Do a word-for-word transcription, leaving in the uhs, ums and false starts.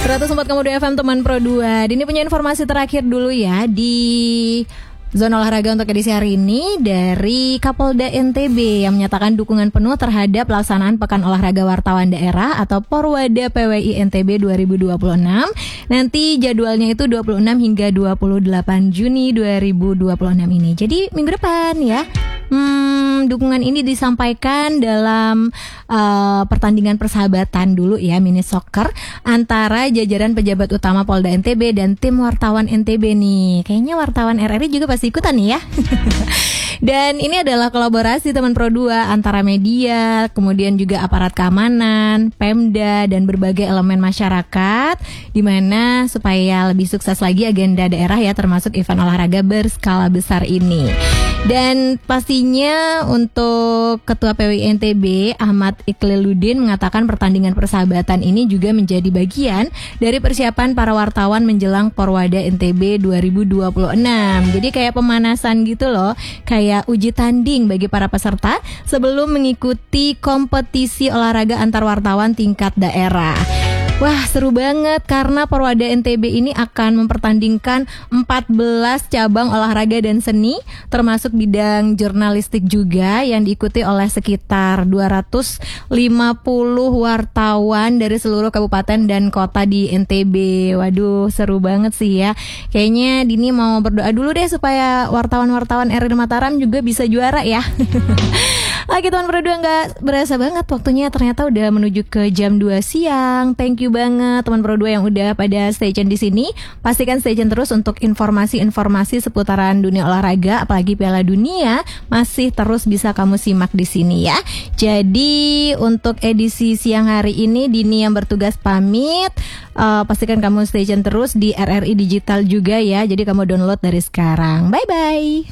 seratus empat koma dua F M teman Pro dua. Ini punya informasi terakhir dulu ya di Zona Olahraga untuk edisi hari ini dari Kapolda N T B yang menyatakan dukungan penuh terhadap pelaksanaan Pekan Olahraga Wartawan Daerah atau Porwada P W I N T B dua ribu dua puluh enam. Nanti jadwalnya itu dua puluh enam hingga dua puluh delapan Juni dua ribu dua puluh enam ini. Jadi minggu depan ya. Hmm, dukungan ini disampaikan dalam uh, pertandingan persahabatan dulu ya, mini soccer antara jajaran pejabat utama Polda N T B dan tim wartawan N T B nih. Kayaknya wartawan R R I juga pasti ikutan nih ya. Dan ini adalah kolaborasi teman Pro dua antara media, kemudian juga aparat keamanan, Pemda dan berbagai elemen masyarakat, di mana supaya lebih sukses lagi agenda daerah ya, termasuk event olahraga berskala besar ini. Dan pastinya untuk Ketua P W I N T B Ahmad Iqliluddin mengatakan pertandingan persahabatan ini juga menjadi bagian dari persiapan para wartawan menjelang Porwada N T B dua ribu dua puluh enam. Jadi kayak pemanasan gitu loh, kayak uji tanding bagi para peserta sebelum mengikuti kompetisi olahraga antar wartawan tingkat daerah. Wah, seru banget karena Porwada N T B ini akan mempertandingkan empat belas cabang olahraga dan seni, termasuk bidang jurnalistik juga yang diikuti oleh sekitar dua ratus lima puluh wartawan dari seluruh kabupaten dan kota di N T B. Waduh, seru banget sih ya. Kayaknya Dini mau berdoa dulu deh supaya wartawan-wartawan R R I Mataram juga bisa juara ya. Oke teman Pro dua, gak berasa banget waktunya ternyata udah menuju ke jam dua siang. Thank you banget teman Pro dua yang udah pada stay tune di sini. Pastikan stay tune terus untuk informasi-informasi seputaran dunia olahraga, apalagi Piala Dunia masih terus bisa kamu simak di sini ya. Jadi untuk edisi siang hari ini Dini yang bertugas pamit. Uh, pastikan kamu stay tune terus di R R I Digital juga ya. Jadi kamu download dari sekarang. Bye bye.